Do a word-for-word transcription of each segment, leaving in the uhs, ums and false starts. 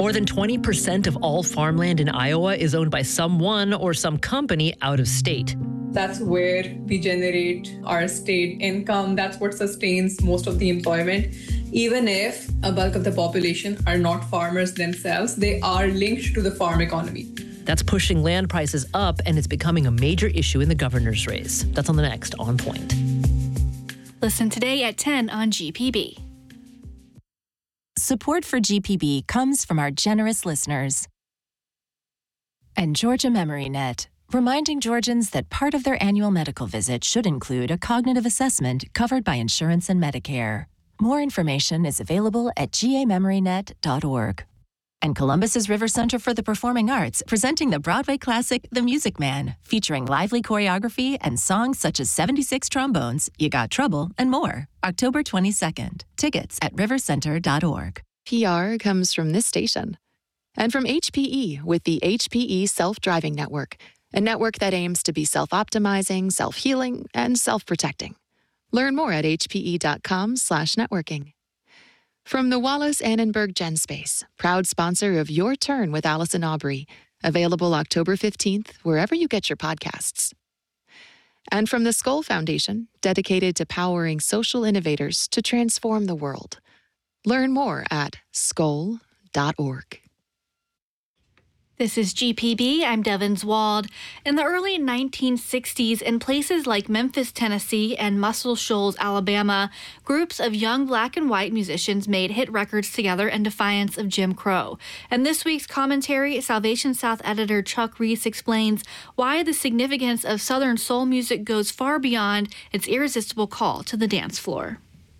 More than twenty percent of all farmland in Iowa is owned by someone or some company out of state. That's where we generate our state income. That's what sustains most of the employment. Even if a bulk of the population are not farmers themselves, they are linked to the farm economy. That's pushing land prices up, and it's becoming a major issue in the governor's race. That's on the next On Point. Listen today at ten on G P B. Support for G P B comes from our generous listeners. And Georgia Memory Net, reminding Georgians that part of their annual medical visit should include a cognitive assessment covered by insurance and Medicare. More information is available at g a memory net dot org. And Columbus's River Center for the Performing Arts, presenting the Broadway classic The Music Man, featuring lively choreography and songs such as seventy-six Trombones, You Got Trouble, and more. October twenty-second. Tickets at river center dot org. P R comes from this station. And from H P E with the H P E Self-Driving Network, a network that aims to be self-optimizing, self-healing, and self-protecting. Learn more at h p e dot com slash networking. From the Wallace Annenberg GenSpace, proud sponsor of Your Turn with Allison Aubrey, available October fifteenth, wherever you get your podcasts. And from the Skoll Foundation, dedicated to powering social innovators to transform the world. Learn more at skoll dot org. This is G P B. I'm Devins Wald. In the early nineteen sixties, in places like Memphis, Tennessee, and Muscle Shoals, Alabama, groups of young black and white musicians made hit records together in defiance of Jim Crow. And this week's commentary, Salvation South editor Chuck Reese explains why the significance of Southern soul music goes far beyond its irresistible call to the dance floor.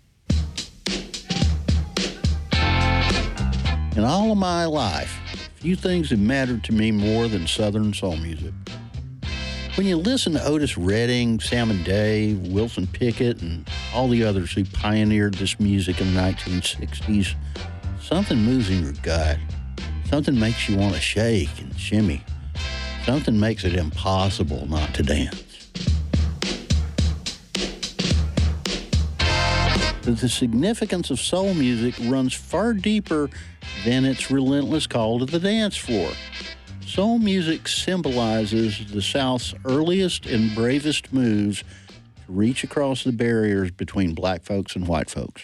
In all of my life, few things have mattered to me more than Southern soul music. When you listen to Otis Redding, Sam and Dave, Wilson Pickett, and all the others who pioneered this music in the nineteen sixties, something moves in your gut. Something makes you want to shake and shimmy. Something makes it impossible not to dance. But the significance of soul music runs far deeper than its relentless call to the dance floor. Soul music symbolizes the South's earliest and bravest moves to reach across the barriers between black folks and white folks.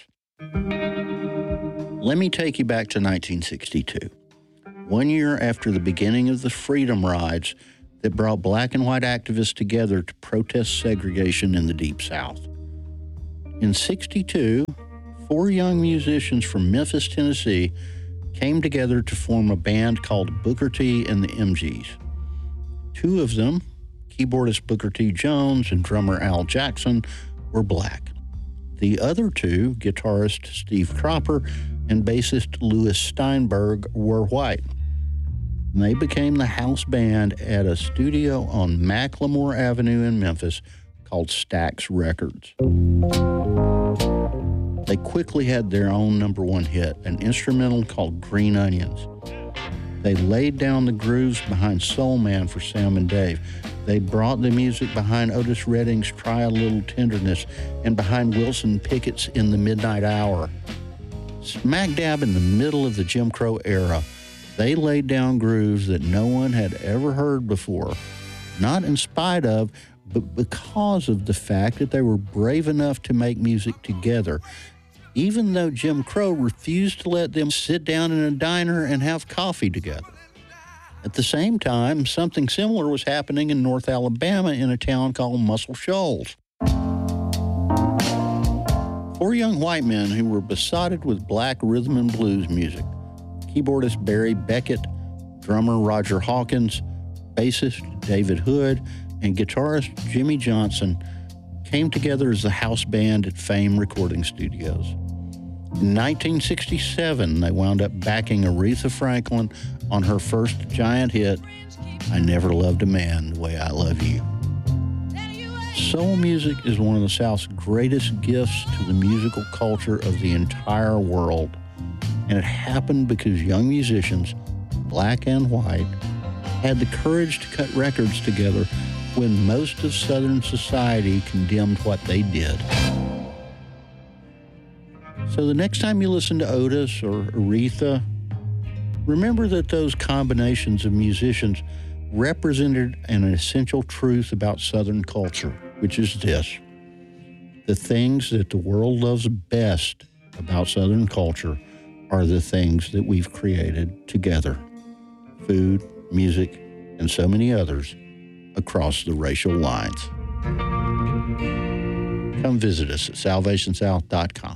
Let me take you back to nineteen sixty-two, one year after the beginning of the freedom rides that brought black and white activists together to protest segregation in the Deep South. In sixty-two, four young musicians from Memphis, Tennessee, came together to form a band called Booker T and the M Gs. Two of them, keyboardist Booker T. Jones and drummer Al Jackson, were black. The other two, guitarist Steve Cropper and bassist Louis Steinberg, were white. And they became the house band at a studio on Macklemore Avenue in Memphis called Stax Records. They quickly had their own number one hit, an instrumental called Green Onions. They laid down the grooves behind Soul Man for Sam and Dave. They brought the music behind Otis Redding's Try a Little Tenderness and behind Wilson Pickett's In the Midnight Hour. Smack dab in the middle of the Jim Crow era, they laid down grooves that no one had ever heard before, not in spite of, but because of the fact that they were brave enough to make music together, even though Jim Crow refused to let them sit down in a diner and have coffee together. At the same time, something similar was happening in North Alabama in a town called Muscle Shoals. Four young white men who were besotted with black rhythm and blues music, keyboardist Barry Beckett, drummer Roger Hawkins, bassist David Hood, and guitarist Jimmy Johnson, came together as the house band at Fame Recording Studios. In nineteen sixty-seven, they wound up backing Aretha Franklin on her first giant hit, I Never Loved a Man the Way I Love You. Soul music is one of the South's greatest gifts to the musical culture of the entire world, and it happened because young musicians, black and white, had the courage to cut records together when most of Southern society condemned what they did. So the next time you listen to Otis or Aretha, Remember that those combinations of musicians represented an essential truth about Southern culture, which is this: the things that the world loves best about Southern culture are the things that we've created together. Food, music, and so many others across the racial lines. Come visit us at salvation south dot com.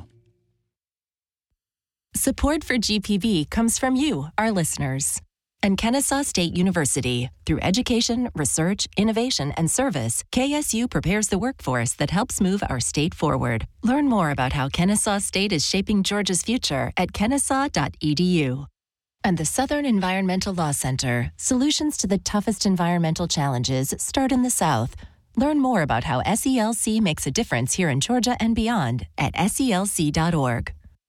Support for G P B comes from you, our listeners. And Kennesaw State University. Through education, research, innovation, and service, K S U prepares the workforce that helps move our state forward. Learn more about how Kennesaw State is shaping Georgia's future at kennesaw dot e d u. And the Southern Environmental Law Center. Solutions to the toughest environmental challenges start in the South. Learn more about how S E L C makes a difference here in Georgia and beyond at S E L C dot org.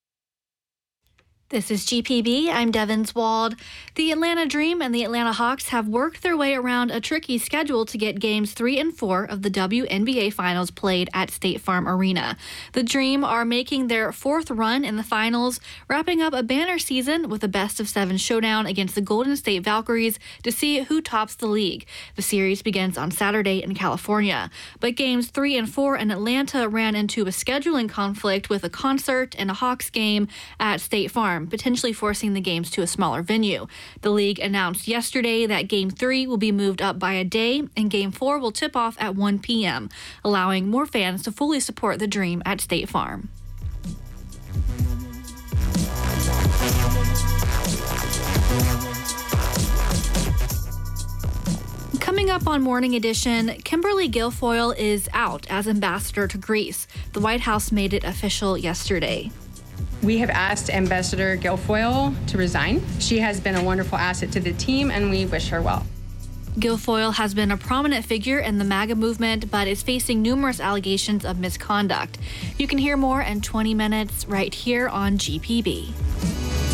This is G P B. I'm Devin Wald. The Atlanta Dream and the Atlanta Hawks have worked their way around a tricky schedule to get games three and four of the W N B A Finals played at State Farm Arena. The Dream are making their fourth run in the finals, wrapping up a banner season with a best of seven showdown against the Golden State Valkyries to see who tops the league. The series begins on Saturday in California. But games three and four in Atlanta ran into a scheduling conflict with a concert and a Hawks game at State Farm, potentially forcing the games to a smaller venue. The league announced yesterday that Game three will be moved up by a day and Game four will tip off at one p.m., allowing more fans to fully support the Dream at State Farm. Coming up on Morning Edition, Kimberly Guilfoyle is out as ambassador to Greece. The White House made it official yesterday. We have asked Ambassador Guilfoyle to resign. She has been a wonderful asset to the team, and we wish her well. Guilfoyle has been a prominent figure in the MAGA movement, but is facing numerous allegations of misconduct. You can hear more in twenty minutes right here on G P B.